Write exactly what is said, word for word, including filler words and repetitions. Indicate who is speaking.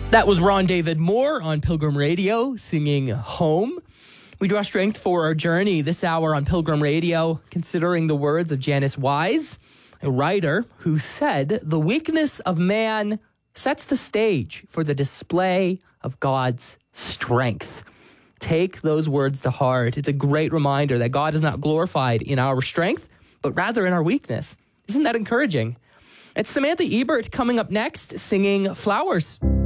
Speaker 1: That was Ron David Moore on Pilgrim Radio singing Home. We draw strength for our journey this hour on Pilgrim Radio, considering the words of Janice Wise, a writer who said, "The weakness of man sets the stage for the display of God's strength." Take those words to heart. It's a great reminder that God is not glorified in our strength, but rather in our weakness. Isn't that encouraging? It's Samantha Ebert coming up next, singing Flowers.